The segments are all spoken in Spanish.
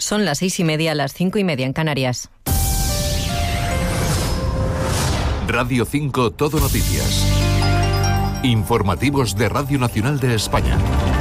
Son las 6:30, las 5:30 en Canarias. Radio 5 Todo Noticias. Informativos de Radio Nacional de España.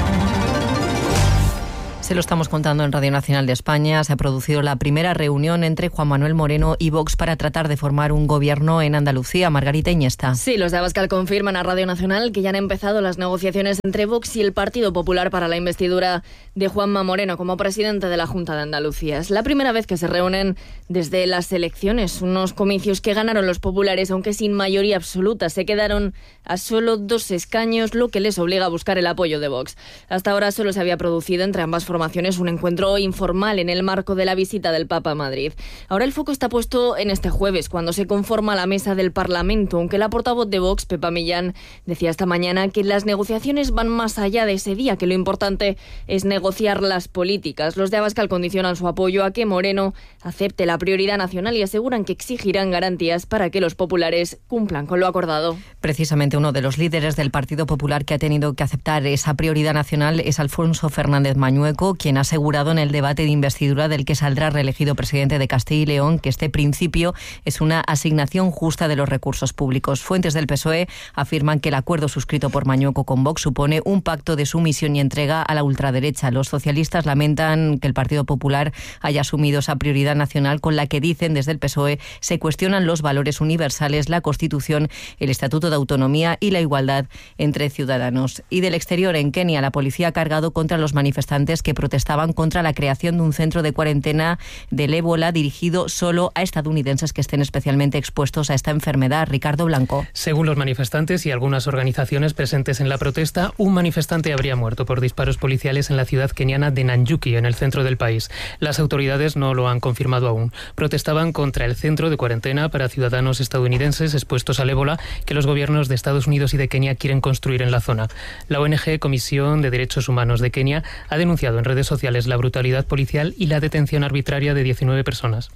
Se lo estamos contando en Radio Nacional de España. Se ha producido la primera reunión entre Juan Manuel Moreno y Vox para tratar de formar un gobierno en Andalucía. Margarita Iniesta. Sí, los de Abascal confirman a Radio Nacional que ya han empezado las negociaciones entre Vox y el Partido Popular para la investidura de Juanma Moreno como presidente de la Junta de Andalucía. Es la primera vez que se reúnen desde las elecciones, unos comicios que ganaron los populares, aunque sin mayoría absoluta. Se quedaron a solo 2 escaños, lo que les obliga a buscar el apoyo de Vox. Hasta ahora solo se había producido entre ambas formaciones un encuentro informal en el marco de la visita del Papa a Madrid. Ahora el foco está puesto en este jueves, cuando se conforma la mesa del Parlamento, aunque la portavoz de Vox, Pepa Millán, decía esta mañana que las negociaciones van más allá de ese día, que lo importante es negociar las políticas. Los de Abascal condicionan su apoyo a que Moreno acepte la prioridad nacional y aseguran que exigirán garantías para que los populares cumplan con lo acordado. Precisamente uno de los líderes del Partido Popular que ha tenido que aceptar esa prioridad nacional es Alfonso Fernández Mañueco, quien ha asegurado en el debate de investidura del que saldrá reelegido presidente de Castilla y León que este principio es una asignación justa de los recursos públicos. Fuentes del PSOE afirman que el acuerdo suscrito por Mañueco con Vox supone un pacto de sumisión y entrega a la ultraderecha. Los socialistas lamentan que el Partido Popular haya asumido esa prioridad nacional con la que, dicen desde el PSOE, se cuestionan los valores universales, la Constitución, el Estatuto de Autonomía y la igualdad entre ciudadanos. Y del exterior, en Kenia, la policía ha cargado contra los manifestantes que protestaban contra la creación de un centro de cuarentena del ébola dirigido solo a estadounidenses que estén especialmente expuestos a esta enfermedad. Ricardo Blanco. Según los manifestantes y algunas organizaciones presentes en la protesta, un manifestante habría muerto por disparos policiales en la ciudad keniana de Nanyuki, en el centro del país. Las autoridades no lo han confirmado aún. Protestaban contra el centro de cuarentena para ciudadanos estadounidenses expuestos al ébola que los gobiernos de Estados Unidos y de Kenia quieren construir en la zona. La ONG Comisión de Derechos Humanos de Kenia ha denunciado en redes sociales la brutalidad policial y la detención arbitraria de 19 personas.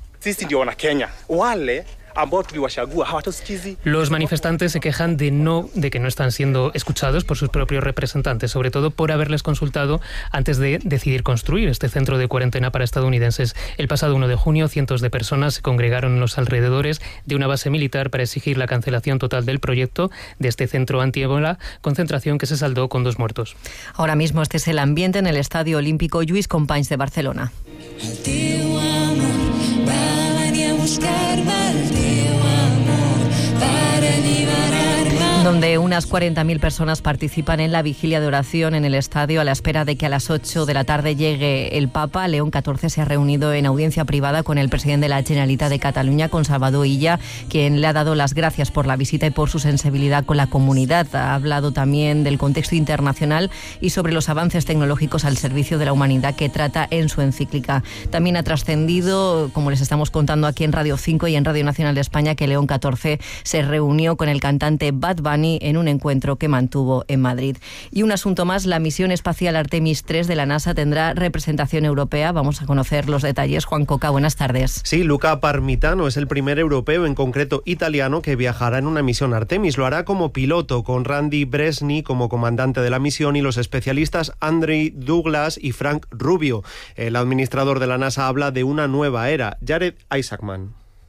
Los manifestantes se quejan de que no están siendo escuchados por sus propios representantes, sobre todo por haberles consultado antes de decidir construir este centro de cuarentena para estadounidenses. El pasado 1 de junio, cientos de personas se congregaron en los alrededores de una base militar para exigir la cancelación total del proyecto de este centro antiébola, concentración que se saldó con 2 muertos. Ahora mismo este es el ambiente en el Estadio Olímpico Lluís Companys de Barcelona. Donde unas 40.000 personas participan en la vigilia de oración en el estadio a la espera de que a las 8 de la tarde llegue el Papa. León XIV se ha reunido en audiencia privada con el presidente de la Generalitat de Cataluña, con Salvador Illa, quien le ha dado las gracias por la visita y por su sensibilidad con la comunidad. Ha hablado también del contexto internacional y sobre los avances tecnológicos al servicio de la humanidad que trata en su encíclica. También ha trascendido, como les estamos contando aquí en Radio 5 y en Radio Nacional de España, que León XIV se reunió con el cantante Bad Bunny en un encuentro que mantuvo en Madrid. Y un asunto más, la misión espacial Artemis 3 de la NASA tendrá representación europea. Vamos a conocer los detalles. Juan Coca, buenas tardes. Sí, Luca Parmitano es el primer europeo, en concreto italiano, que viajará en una misión Artemis. Lo hará como piloto, con Randy Bresni como comandante de la misión y los especialistas Andrei Douglas y Frank Rubio. El administrador de la NASA habla de una nueva era. Jared Isaacman.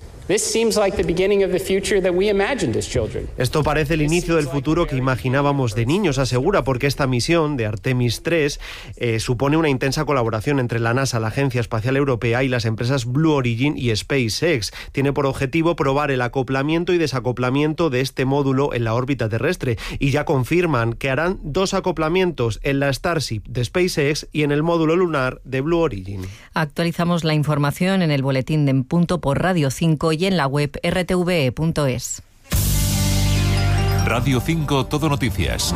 Esto parece el inicio del futuro que imaginábamos de niños, asegura, porque esta misión de Artemis 3 supone una intensa colaboración entre la NASA, la Agencia Espacial Europea, y las empresas Blue Origin y SpaceX. Tiene por objetivo probar el acoplamiento y desacoplamiento de este módulo en la órbita terrestre, y ya confirman que harán 2 acoplamientos en la Starship de SpaceX y en el módulo lunar de Blue Origin. Actualizamos la información en el boletín de En Punto por Radio 5 y en la web rtve.es. Radio 5 Todo Noticias.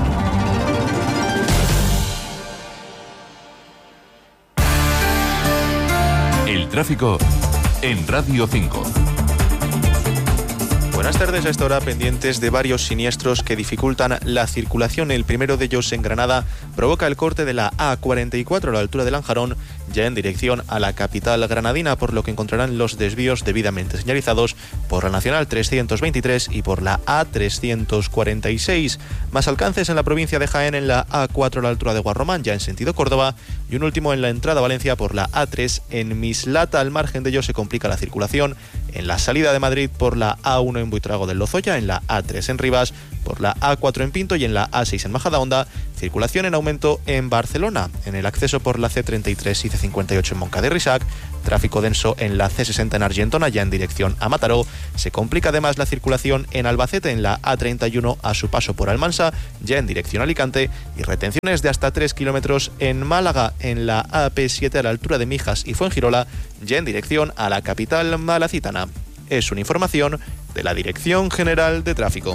El tráfico en Radio 5. Buenas tardes. A esta hora pendientes de varios siniestros que dificultan la circulación. El primero de ellos en Granada provoca el corte de la A44 a la altura de Lanjarón, ya en dirección a la capital granadina, por lo que encontrarán los desvíos debidamente señalizados por la Nacional 323 y por la A346. Más alcances en la provincia de Jaén en la A4 a la altura de Guarromán, ya en sentido Córdoba, y un último en la entrada a Valencia por la A3 en Mislata. Al margen de ello se complica la circulación en la salida de Madrid por la A1 en Buitrago del Lozoya, en la A3 en Rivas, por la A4 en Pinto y en la A6 en Majadahonda. Circulación en aumento en Barcelona, en el acceso por la C33 y C58 en Moncada y Risac. Tráfico denso en la C60 en Argentona, ya en dirección a Mataró. Se complica además la circulación en Albacete, en la A31 a su paso por Almansa, ya en dirección a Alicante. Y retenciones de hasta 3 kilómetros en Málaga, en la AP7 a la altura de Mijas y Fuengirola, ya en dirección a la capital malacitana. Es una información de la Dirección General de Tráfico.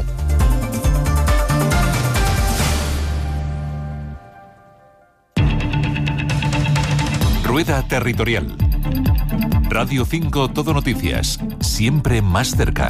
Rueda Territorial. Radio 5 Todo Noticias, siempre más cerca.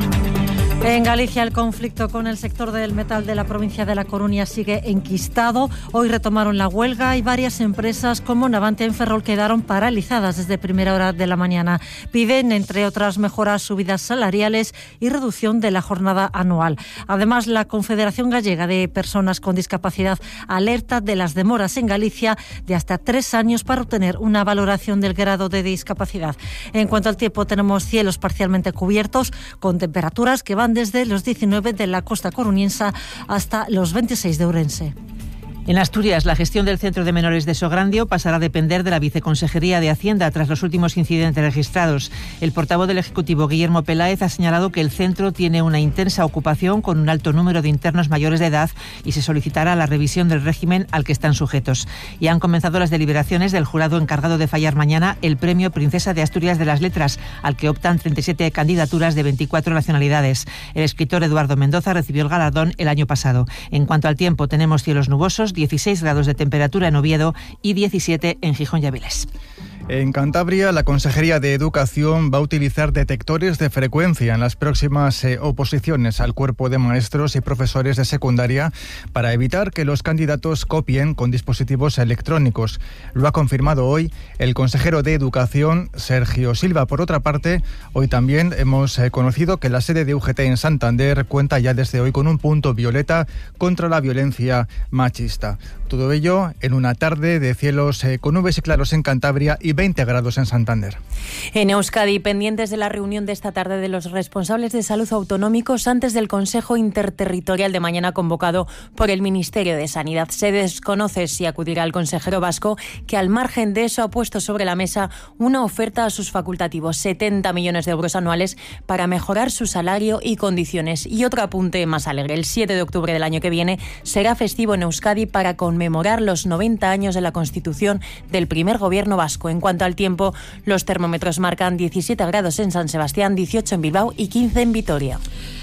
En Galicia el conflicto con el sector del metal de la provincia de La Coruña sigue enquistado. Hoy retomaron la huelga y varias empresas como Navantia en Ferrol quedaron paralizadas desde primera hora de la mañana. Piden, entre otras mejoras, subidas salariales y reducción de la jornada anual. Además, la Confederación Gallega de Personas con Discapacidad alerta de las demoras en Galicia de hasta 3 años para obtener una valoración del grado de discapacidad. En cuanto al tiempo, tenemos cielos parcialmente cubiertos con temperaturas que van desde los 19 de la costa coruñense hasta los 26 de Ourense. En Asturias, la gestión del Centro de Menores de Sograndio pasará a depender de la Viceconsejería de Hacienda tras los últimos incidentes registrados. El portavoz del Ejecutivo, Guillermo Peláez, ha señalado que el centro tiene una intensa ocupación con un alto número de internos mayores de edad y se solicitará la revisión del régimen al que están sujetos. Y han comenzado las deliberaciones del jurado encargado de fallar mañana el Premio Princesa de Asturias de las Letras, al que optan 37 candidaturas de 24 nacionalidades. El escritor Eduardo Mendoza recibió el galardón el año pasado. En cuanto al tiempo, tenemos cielos nubosos, 16 grados de temperatura en Oviedo y 17 en Gijón y Avilés. En Cantabria, la Consejería de Educación va a utilizar detectores de frecuencia en las próximas oposiciones al cuerpo de maestros y profesores de secundaria para evitar que los candidatos copien con dispositivos electrónicos. Lo ha confirmado hoy el consejero de Educación, Sergio Silva. Por otra parte, hoy también hemos conocido que la sede de UGT en Santander cuenta ya desde hoy con un punto violeta contra la violencia machista. Todo ello en una tarde de cielos con nubes y claros en Cantabria y 20 grados en Santander. En Euskadi, pendientes de la reunión de esta tarde de los responsables de salud autonómicos antes del Consejo Interterritorial de mañana convocado por el Ministerio de Sanidad. Se desconoce si acudirá el consejero vasco, que al margen de eso ha puesto sobre la mesa una oferta a sus facultativos, 70 millones de euros anuales para mejorar su salario y condiciones. Y otro apunte más alegre, el 7 de octubre del año que viene será festivo en Euskadi para conmemorar los 90 años de la constitución del primer gobierno vasco. En cuanto al tiempo, los termómetros marcan 17 grados en San Sebastián, 18 en Bilbao y 15 en Vitoria.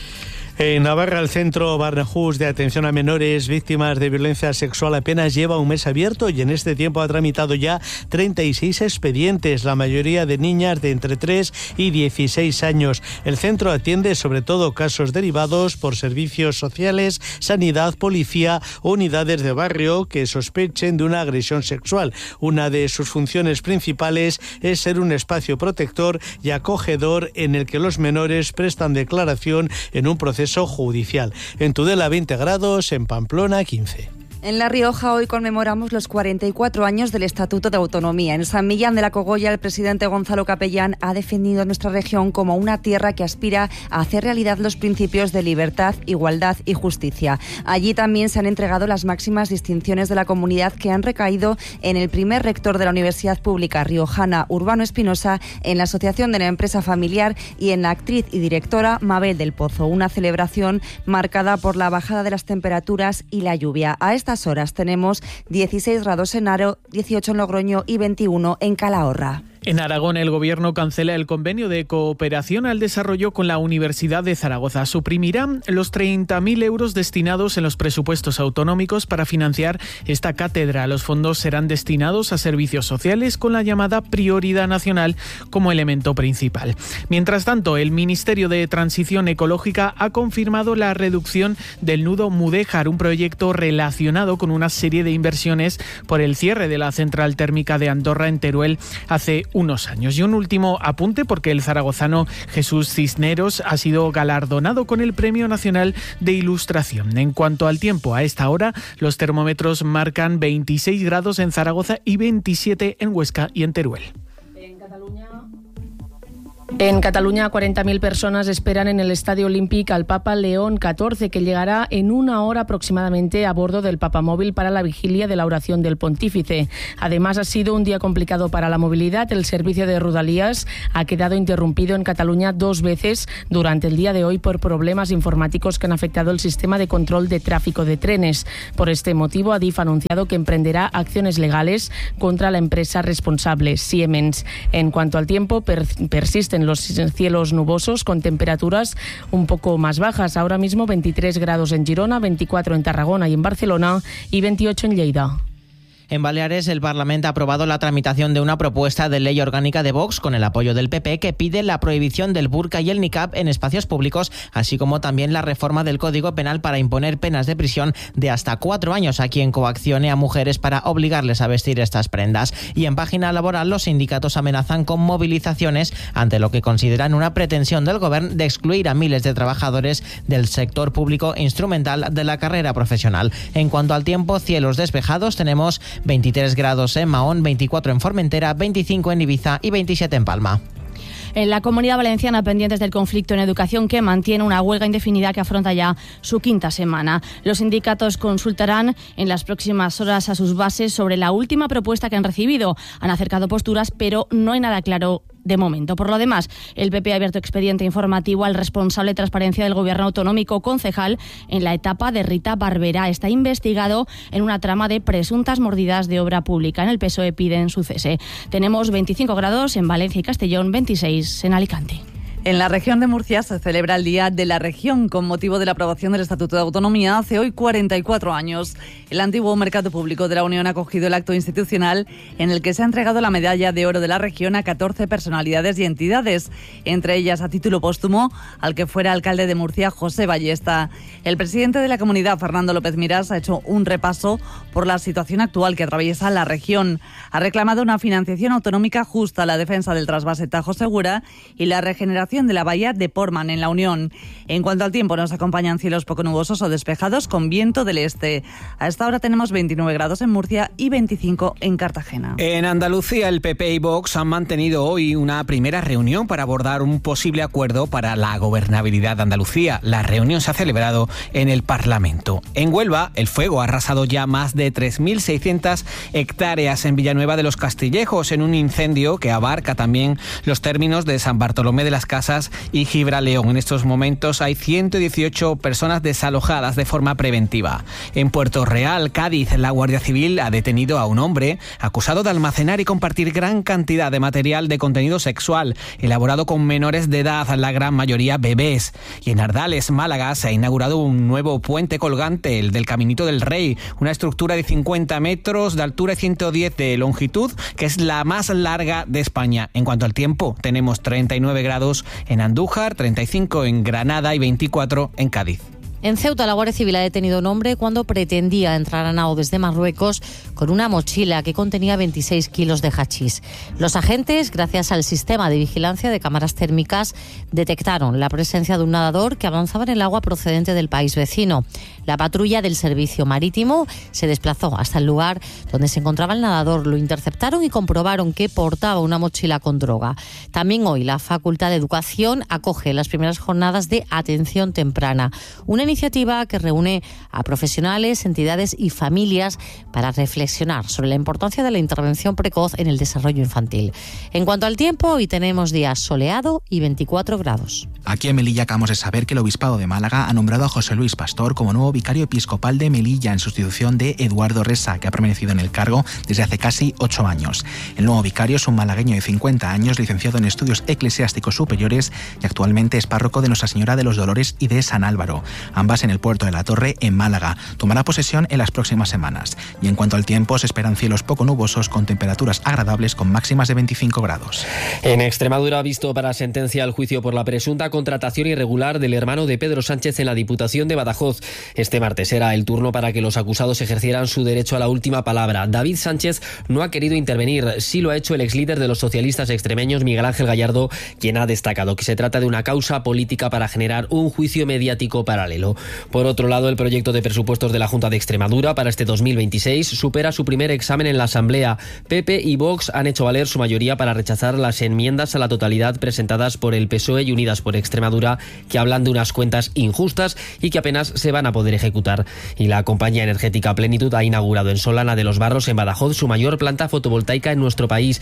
En Navarra, el Centro Barnahus de Atención a Menores Víctimas de Violencia Sexual apenas lleva un mes abierto y en este tiempo ha tramitado ya 36 expedientes, la mayoría de niñas de entre 3 y 16 años. El centro atiende sobre todo casos derivados por servicios sociales, sanidad, policía o unidades de barrio que sospechen de una agresión sexual. Una de sus funciones principales es ser un espacio protector y acogedor en el que los menores prestan declaración en un proceso judicial. En Tudela 20 grados, en Pamplona 15. En La Rioja hoy conmemoramos los 44 años del Estatuto de Autonomía. En San Millán de la Cogolla, el presidente Gonzalo Capellán ha defendido nuestra región como una tierra que aspira a hacer realidad los principios de libertad, igualdad y justicia. Allí también se han entregado las máximas distinciones de la comunidad que han recaído en el primer rector de la Universidad Pública Riojana, Urbano Espinosa, en la Asociación de la Empresa Familiar y en la actriz y directora Mabel del Pozo. Una celebración marcada por la bajada de las temperaturas y la lluvia. A estas horas tenemos 16 grados en Haro, 18 en Logroño y 21 en Calahorra. En Aragón, el Gobierno cancela el convenio de cooperación al desarrollo con la Universidad de Zaragoza. Suprimirá los 30.000 euros destinados en los presupuestos autonómicos para financiar esta cátedra. Los fondos serán destinados a servicios sociales con la llamada prioridad nacional como elemento principal. Mientras tanto, el Ministerio de Transición Ecológica ha confirmado la reducción del nudo Mudéjar, un proyecto relacionado con una serie de inversiones por el cierre de la central térmica de Andorra en Teruel hace unos años. Y un último apunte, porque el zaragozano Jesús Cisneros ha sido galardonado con el Premio Nacional de Ilustración. En cuanto al tiempo, a esta hora los termómetros marcan 26 grados en Zaragoza y 27 en Huesca y en Teruel. En Cataluña, 40.000 personas esperan en el Estadio Olímpic al Papa León XIV, que llegará en una hora aproximadamente a bordo del Papamóvil para la vigilia de la oración del Pontífice. Además, ha sido un día complicado para la movilidad. El servicio de Rodalías ha quedado interrumpido en Cataluña 2 veces durante el día de hoy por problemas informáticos que han afectado el sistema de control de tráfico de trenes. Por este motivo, Adif ha anunciado que emprenderá acciones legales contra la empresa responsable, Siemens. En cuanto al tiempo, persisten los cielos nubosos con temperaturas un poco más bajas. Ahora mismo 23 grados en Girona, 24 en Tarragona y en Barcelona y 28 en Lleida. En Baleares, el Parlamento ha aprobado la tramitación de una propuesta de ley orgánica de Vox con el apoyo del PP que pide la prohibición del burka y el niqab en espacios públicos, así como también la reforma del Código Penal para imponer penas de prisión de hasta 4 años a quien coaccione a mujeres para obligarles a vestir estas prendas. Y en página laboral, los sindicatos amenazan con movilizaciones ante lo que consideran una pretensión del Gobierno de excluir a miles de trabajadores del sector público instrumental de la carrera profesional. En cuanto al tiempo, cielos despejados, tenemos 23 grados en Mahón, 24 en Formentera, 25 en Ibiza y 27 en Palma. En la Comunidad Valenciana, pendientes del conflicto en educación que mantiene una huelga indefinida que afronta ya su 5ª semana. Los sindicatos consultarán en las próximas horas a sus bases sobre la última propuesta que han recibido. Han acercado posturas, pero no hay nada claro de momento. Por lo demás, el PP ha abierto expediente informativo al responsable de transparencia del Gobierno autonómico, concejal en la etapa de Rita Barberá. Está investigado en una trama de presuntas mordidas de obra pública. En el PSOE piden su cese. Tenemos 25 grados en Valencia y Castellón, 26 en Alicante. En la región de Murcia se celebra el Día de la Región con motivo de la aprobación del Estatuto de Autonomía hace hoy 44 años. El antiguo mercado público de la Unión ha acogido el acto institucional en el que se ha entregado la medalla de oro de la región a 14 personalidades y entidades, entre ellas a título póstumo al que fuera alcalde de Murcia, José Ballesta. El presidente de la comunidad, Fernando López Miras, ha hecho un repaso por la situación actual que atraviesa la región. Ha reclamado una financiación autonómica justa, la defensa del trasvase Tajo Segura y la regeneración de la bahía de Portman en la Unión. En cuanto al tiempo, nos acompañan cielos poco nubosos o despejados con viento del este. A esta hora tenemos 29 grados en Murcia y 25 en Cartagena. En Andalucía, el PP y Vox han mantenido hoy una primera reunión para abordar un posible acuerdo para la gobernabilidad de Andalucía. La reunión se ha celebrado en el Parlamento. En Huelva, el fuego ha arrasado ya más de 3.600 hectáreas en Villanueva de los Castillejos, en un incendio que abarca también los términos de San Bartolomé de las Casas y Gibraleón. En estos momentos hay 118 personas desalojadas de forma preventiva. En Puerto Real, Cádiz, la Guardia Civil ha detenido a un hombre acusado de almacenar y compartir gran cantidad de material de contenido sexual elaborado con menores de edad, la gran mayoría bebés. Y en Ardales, Málaga, se ha inaugurado un nuevo puente colgante, el del Caminito del Rey, una estructura de 50 metros de altura y 110 de longitud, que es la más larga de España. En cuanto al tiempo, tenemos 39 grados en Andújar, 35 en Granada y 24 en Cádiz. En Ceuta, la Guardia Civil ha detenido a un hombre cuando pretendía entrar a Nao desde Marruecos con una mochila que contenía 26 kilos de hachís. Los agentes, gracias al sistema de vigilancia de cámaras térmicas, detectaron la presencia de un nadador que avanzaba en el agua procedente del país vecino. La patrulla del Servicio Marítimo se desplazó hasta el lugar donde se encontraba el nadador. Lo interceptaron y comprobaron que portaba una mochila con droga. También hoy la Facultad de Educación acoge las primeras jornadas de atención temprana. Una iniciativa que reúne a profesionales, entidades y familias para reflexionar sobre la importancia de la intervención precoz en el desarrollo infantil. En cuanto al tiempo, hoy tenemos día soleado y 24 grados. Aquí en Melilla acabamos de saber que el Obispado de Málaga ha nombrado a José Luis Pastor como nuevo vicario episcopal de Melilla en sustitución de Eduardo Resa, que ha permanecido en el cargo desde hace casi 8 años. El nuevo vicario es un malagueño de 50 años, licenciado en estudios eclesiásticos superiores y actualmente es párroco de Nuestra Señora de los Dolores y de San Álvaro, ambas en el puerto de la Torre, en Málaga. Tomará posesión en las próximas semanas. Y en cuanto al tiempo, se esperan cielos poco nubosos con temperaturas agradables con máximas de 25 grados. En Extremadura ha visto para sentencia el juicio por la presunta contratación irregular del hermano de Pedro Sánchez en la Diputación de Badajoz. Este martes era el turno para que los acusados ejercieran su derecho a la última palabra. David Sánchez no ha querido intervenir. Sí lo ha hecho el exlíder de los socialistas extremeños, Miguel Ángel Gallardo, quien ha destacado que se trata de una causa política para generar un juicio mediático paralelo. Por otro lado, el proyecto de presupuestos de la Junta de Extremadura para este 2026 supera su primer examen en la Asamblea. PP y Vox han hecho valer su mayoría para rechazar las enmiendas a la totalidad presentadas por el PSOE y Unidas por Extremadura, que hablan de unas cuentas injustas y que apenas se van a poder ejecutar. Y la compañía energética Plenitud ha inaugurado en Solana de los Barros, en Badajoz, su mayor planta fotovoltaica en nuestro país.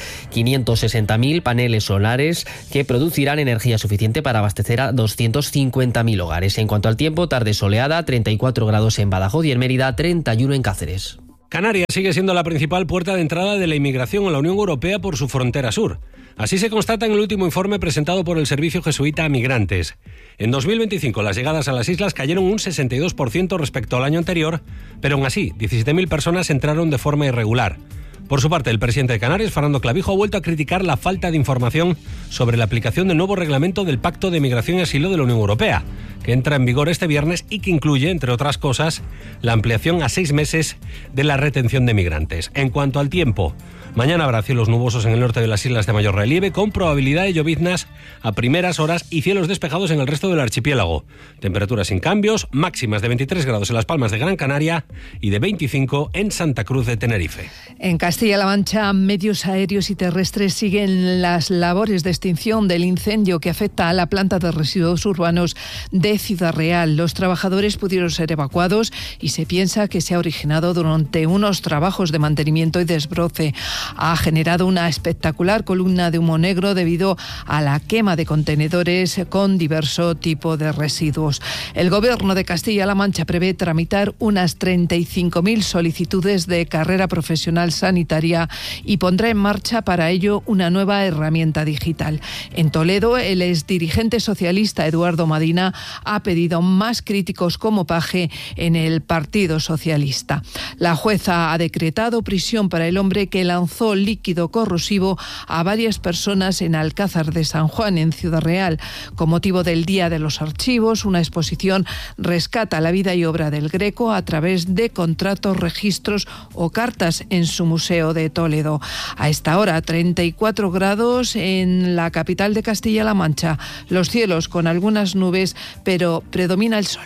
560.000 paneles solares que producirán energía suficiente para abastecer a 250.000 hogares. En cuanto al tiempo, tarde soleada, 34 grados en Badajoz y en Mérida, 31 en Cáceres. Canarias sigue siendo la principal puerta de entrada de la inmigración a la Unión Europea por su frontera sur. Así se constata en el último informe presentado por el Servicio Jesuita a Migrantes. En 2025 las llegadas a las islas cayeron un 62% respecto al año anterior, pero aún así 17.000 personas entraron de forma irregular. Por su parte, el presidente de Canarias, Fernando Clavijo, ha vuelto a criticar la falta de información sobre la aplicación del nuevo reglamento del Pacto de Migración y Asilo de la Unión Europea, que entra en vigor este viernes y que incluye, entre otras cosas, la ampliación a 6 meses de la retención de migrantes. En cuanto al tiempo, mañana habrá cielos nubosos en el norte de las islas de mayor relieve, con probabilidad de lloviznas a primeras horas y cielos despejados en el resto del archipiélago. Temperaturas sin cambios, máximas de 23 grados en Las Palmas de Gran Canaria y de 25 en Santa Cruz de Tenerife. En Castilla-La Mancha, medios aéreos y terrestres siguen las labores de extinción del incendio que afecta a la planta de residuos urbanos de Ciudad Real. Los trabajadores pudieron ser evacuados y se piensa que se ha originado durante unos trabajos de mantenimiento y desbroce. Ha generado una espectacular columna de humo negro debido a la quema de contenedores con diverso tipo de residuos. El Gobierno de Castilla-La Mancha prevé tramitar unas 35.000 solicitudes de carrera profesional sanitaria y pondrá en marcha para ello una nueva herramienta digital. En Toledo, el exdirigente socialista Eduardo Madina ha pedido más críticos como Paje en el Partido Socialista. La jueza ha decretado prisión para el hombre que lanzó líquido corrosivo a varias personas en Alcázar de San Juan, en Ciudad Real. Con motivo del Día de los Archivos, una exposición rescata la vida y obra del Greco a través de contratos, registros o cartas en su museo de Toledo. A esta hora, 34 grados en la capital de Castilla-La Mancha. Los cielos con algunas nubes, pero predomina el sol.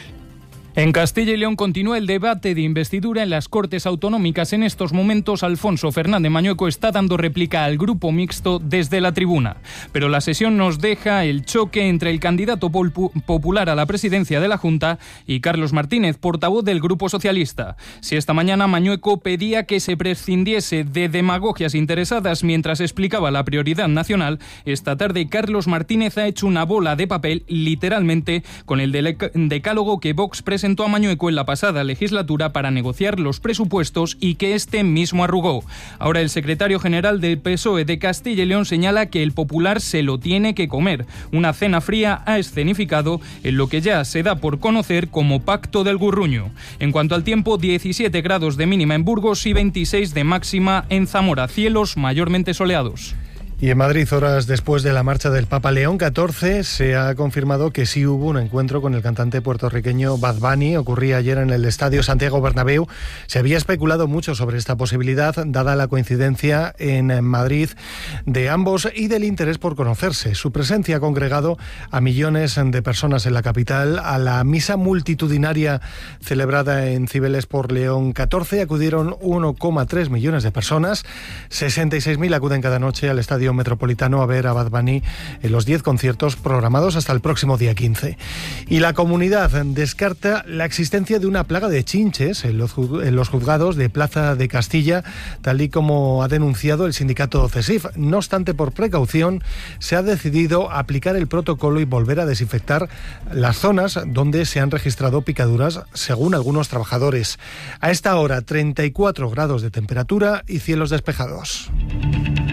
En Castilla y León continúa el debate de investidura en las Cortes Autonómicas. En estos momentos, Alfonso Fernández Mañueco está dando réplica al grupo mixto desde la tribuna. Pero la sesión nos deja el choque entre el candidato popular a la presidencia de la Junta y Carlos Martínez, portavoz del Grupo Socialista. Si esta mañana Mañueco pedía que se prescindiese de demagogias interesadas mientras explicaba la prioridad nacional, esta tarde Carlos Martínez ha hecho una bola de papel, literalmente, con el decálogo que Vox presentó a Mañueco en la pasada legislatura para negociar los presupuestos y que este mismo arrugó. Ahora el secretario general del PSOE de Castilla y León señala que el popular se lo tiene que comer. Una cena fría ha escenificado en lo que ya se da por conocer como Pacto del Gurruño. En cuanto al tiempo, 17 grados de mínima en Burgos y 26 de máxima en Zamora, cielos mayormente soleados. Y en Madrid, horas después de la marcha del Papa León XIV, se ha confirmado que sí hubo un encuentro con el cantante puertorriqueño Bad Bunny. Ocurría ayer en el Estadio Santiago Bernabéu. Se había especulado mucho sobre esta posibilidad, dada la coincidencia en Madrid de ambos y del interés por conocerse. Su presencia ha congregado a millones de personas en la capital. A la misa multitudinaria celebrada en Cibeles por León XIV acudieron 1,3 millones de personas. 66.000 acuden cada noche al Estadio Estadio Metropolitano a ver a Bad Bunny en los 10 conciertos programados hasta el próximo día 15. Y la comunidad descarta la existencia de una plaga de chinches en los juzgados de Plaza de Castilla, tal y como ha denunciado el sindicato CESIF. No obstante, por precaución, se ha decidido aplicar el protocolo y volver a desinfectar las zonas donde se han registrado picaduras, según algunos trabajadores. A esta hora, 34 grados de temperatura y cielos despejados.